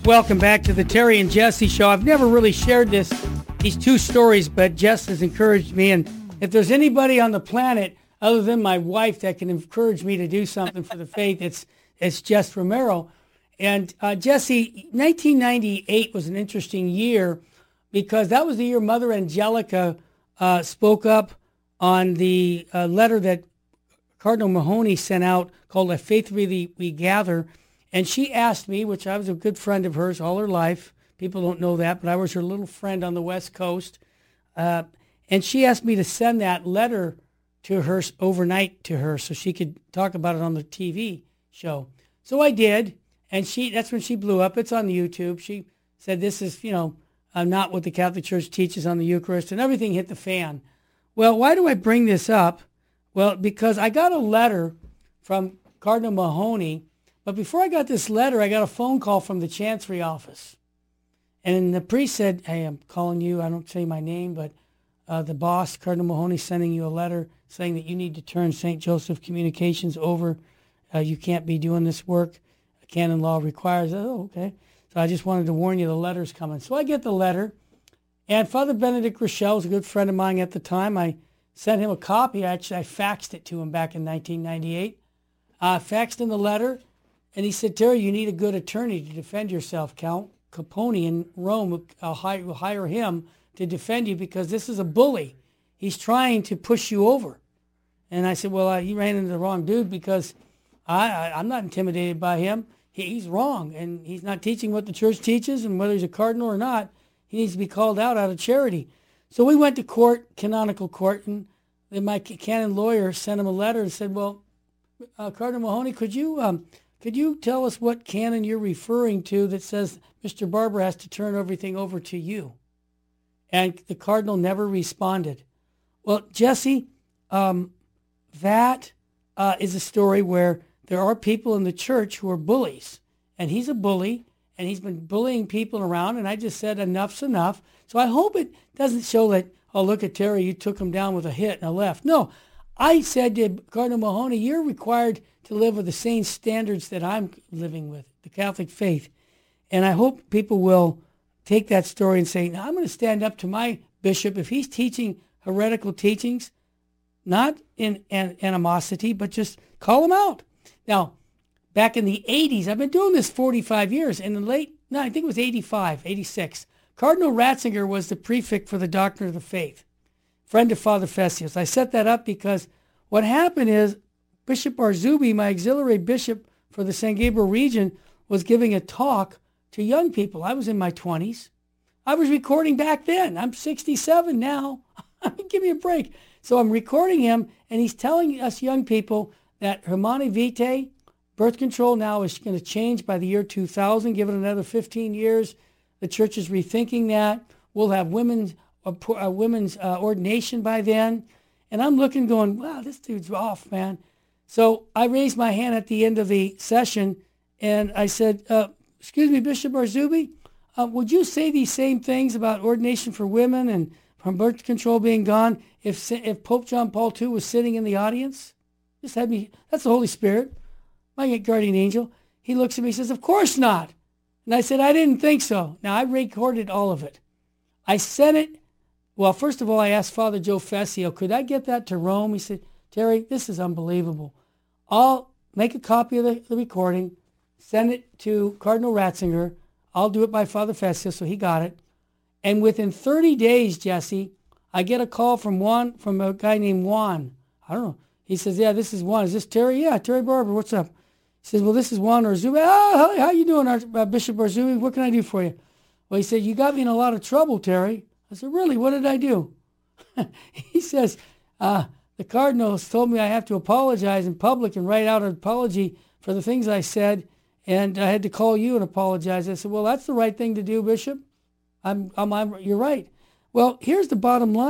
welcome back to the Terry and Jesse Show. I've never really shared these two stories, but Jess has encouraged me. And if there's anybody on the planet other than my wife that can encourage me to do something for the faith, it's Jess Romero. And Jesse, 1998 was an interesting year because that was the year Mother Angelica spoke up on the letter that Cardinal Mahoney sent out called A Faith Really We Gather. And she asked me, which I was a good friend of hers all her life. People don't know that, but I was her little friend on the West Coast. And she asked me to send that letter to her overnight to her so she could talk about it on the TV show. So I did. And that's when she blew up. It's on the YouTube. She said, this is, not what the Catholic Church teaches on the Eucharist. And everything hit the fan. Well, why do I bring this up? Well, because I got a letter from Cardinal Mahoney. But before I got this letter, I got a phone call from the Chancery office. And the priest said, hey, I'm calling you. I don't say my name, but the boss, Cardinal Mahoney, sending you a letter saying that you need to turn St. Joseph Communications over. You can't be doing this work. Canon law requires it. Oh, okay. So I just wanted to warn you the letter's coming. So I get the letter. And Father Benedict Rochelle was a good friend of mine at the time. I sent him a copy. Actually, I faxed it to him back in 1998. Faxed him the letter. And he said, Terry, you need a good attorney to defend yourself. Count Capone in Rome will hire him to defend you because this is a bully. He's trying to push you over. And I said, well, he ran into the wrong dude because I'm not intimidated by him. He's wrong, and he's not teaching what the church teaches, and whether he's a cardinal or not, he needs to be called out of charity. So we went to court, canonical court, and then my canon lawyer sent him a letter and said, well, Cardinal Mahoney, could you tell us what canon you're referring to that says Mr. Barber has to turn everything over to you? And the cardinal never responded. Well, Jesse, that is a story where there are people in the church who are bullies. And he's a bully, and he's been bullying people around, and I just said enough's enough. So I hope it doesn't show that, oh, look at Terry, you took him down with a hit and a left. No, I said to Cardinal Mahoney, you're required to live with the same standards that I'm living with, the Catholic faith. And I hope people will take that story and say, now I'm going to stand up to my bishop. If he's teaching heretical teachings, not in animosity, but just call him out. Now, back in the 80s, I've been doing this 45 years. In the I think it was 85, 86. Cardinal Ratzinger was the prefect for the Doctrine of the Faith, friend of Father Fessius. I set that up because what happened is Bishop Arzubi, my auxiliary bishop for the San Gabriel region, was giving a talk to young people. I was in my 20s. I was recording back then. I'm 67 now. Give me a break. So I'm recording him, and he's telling us young people that Humanae Vitae, birth control now is going to change by the year 2000. Give it another 15 years. The church is rethinking that. We'll have women's ordination by then. And I'm looking going, wow, this dude's off, man. So I raised my hand at the end of the session, and I said, excuse me, Bishop Arzubi, would you say these same things about ordination for women and from birth control being gone if Pope John Paul II was sitting in the audience? Just had me, that's the Holy Spirit, my guardian angel. He looks at me and says, of course not. And I said, I didn't think so. Now, I recorded all of it. I sent it. Well, first of all, I asked Father Joe Fessio, could I get that to Rome? He said, Terry, this is unbelievable. I'll make a copy of the recording, send it to Cardinal Ratzinger. I'll do it by Father Fessio, so he got it. And within 30 days, Jesse, I get a call from a guy named Juan. I don't know. He says, yeah, this is Juan. Is this Terry? Yeah, Terry Barber. What's up? He says, well, this is Juan Arzubi. Oh, how you doing, Bishop Arzubi? What can I do for you? Well, he said, you got me in a lot of trouble, Terry. I said, really? What did I do? He says, the cardinals told me I have to apologize in public and write out an apology for the things I said, and I had to call you and apologize. I said, well, that's the right thing to do, Bishop. You're right. Well, here's the bottom line.